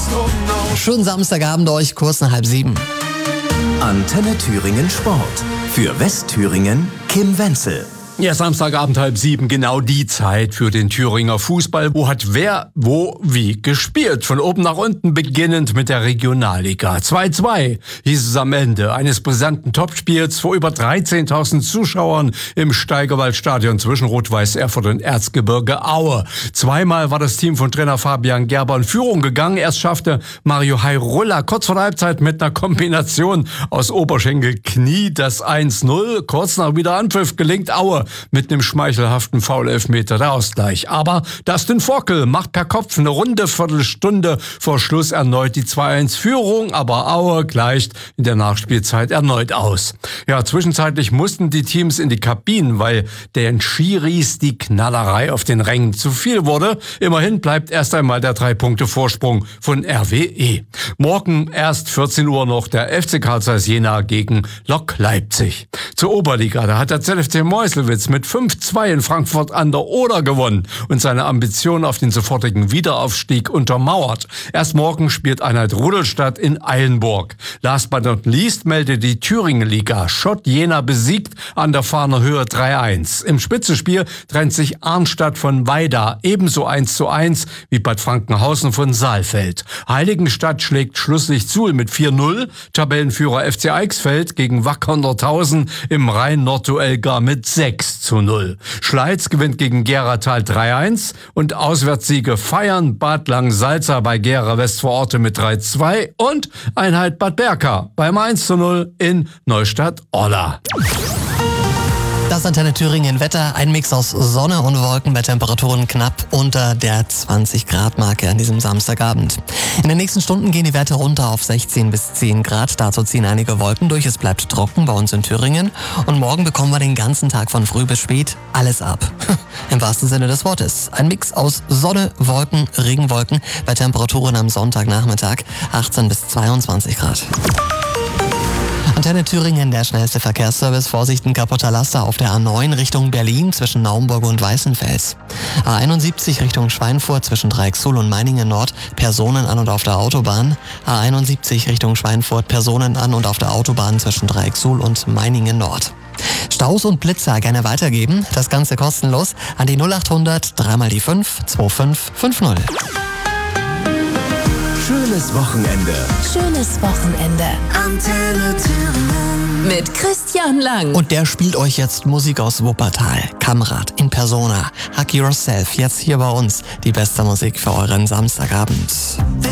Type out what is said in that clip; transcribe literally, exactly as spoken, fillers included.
Schönen Samstagabend euch, kurz nach halb sieben. Antenne Thüringen Sport. Für Westthüringen Kim Wenzel. Ja, Samstagabend halb sieben, genau die Zeit für den Thüringer Fußball. Wo hat wer, wo, wie gespielt? Von oben nach unten, beginnend mit der Regionalliga. zwei zwei hieß es am Ende eines brisanten Topspiels vor über dreizehntausend Zuschauern im Steigerwaldstadion zwischen Rot-Weiß Erfurt und Erzgebirge Aue. Zweimal war das Team von Trainer Fabian Gerber in Führung gegangen. Erst schaffte Mario Hairulla kurz vor der Halbzeit mit einer Kombination aus Oberschenkel-Knie das eins null. Kurz nach Wiederanpfiff gelingt Aue mit einem schmeichelhaften Foul-Elfmeter der Ausgleich. Aber Dustin Vogel macht per Kopf eine runde Viertelstunde vor Schluss erneut die zwei eins Führung, aber Aue gleicht in der Nachspielzeit erneut aus. Ja, zwischenzeitlich mussten die Teams in die Kabinen, weil den Schiris die Knallerei auf den Rängen zu viel wurde. Immerhin bleibt erst einmal der drei Punkte Vorsprung von R W E. Morgen erst vierzehn Uhr noch der F C Karl Zeiss Jena gegen Lok Leipzig. Zur Oberliga, da hat der Z F C Meuselwitz mit fünf zwei in Frankfurt an der Oder gewonnen und seine Ambition auf den sofortigen Wiederaufstieg untermauert. Erst morgen spielt Einheit Rudolstadt in Eilenburg. Last but not least meldet die Thüringenliga Schott Jena besiegt an der Fahner Höhe drei eins. Im Spitzenspiel trennt sich Arnstadt von Weida ebenso eins zu eins wie Bad Frankenhausen von Saalfeld. Heiligenstadt schlägt Schlusslicht Suhl mit vier null. Tabellenführer F C Eichsfeld gegen Wacker Nordhausen im Rhein-Nord-Duell gar mit sechs zu null. Schleiz gewinnt gegen Geratal drei eins und Auswärtssiege feiern Bad Langensalza bei Gera Westvororte mit drei zwei und Einheit Bad Berka beim eins zu null in Neustadt-Orla. Das Antenne Thüringen Wetter, ein Mix aus Sonne und Wolken bei Temperaturen knapp unter der zwanzig Grad Marke an diesem Samstagabend. In den nächsten Stunden gehen die Werte runter auf sechzehn bis zehn Grad. Dazu ziehen einige Wolken durch. Es bleibt trocken bei uns in Thüringen. Und morgen bekommen wir den ganzen Tag von früh bis spät alles ab. Im wahrsten Sinne des Wortes. Ein Mix aus Sonne, Wolken, Regenwolken bei Temperaturen am Sonntagnachmittag achtzehn bis zweiundzwanzig Grad. Antenne Thüringen, der schnellste Verkehrsservice. Vorsicht, ein kaputter Laster auf der A neun Richtung Berlin zwischen Naumburg und Weißenfels. A einundsiebzig Richtung Schweinfurt zwischen Dreixul und Meiningen Nord, Personen an und auf der Autobahn. A einundsiebzig Richtung Schweinfurt, Personen an und auf der Autobahn zwischen Dreixul und Meiningen Nord. Staus und Blitzer gerne weitergeben. Das Ganze kostenlos an die null achthundert drei mal die fünf zwei fünf fünf null. Schönes Wochenende. Schönes Wochenende. Antenne Thüringen. Mit Christian Lang. Und der spielt euch jetzt Musik aus Wuppertal. Kamrat in Persona. Hack Yourself. Jetzt hier bei uns. Die beste Musik für euren Samstagabend.